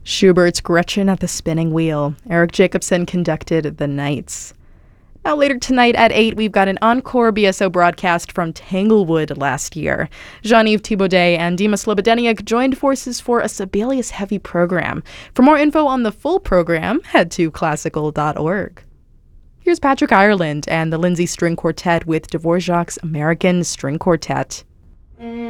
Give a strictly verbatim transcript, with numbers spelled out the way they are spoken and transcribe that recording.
Schubert's Gretchen at the Spinning Wheel. Eric Jacobson conducted The Knights. Now later tonight at eight, we've got an encore B S O broadcast from Tanglewood last year. Jean-Yves Thibaudet and Dima Slobodeniuk joined forces for a Sibelius-heavy program. For more info on the full program, head to classical dot org. Here's Patrick Ireland and the Lindsay String Quartet with Dvorak's American String Quartet.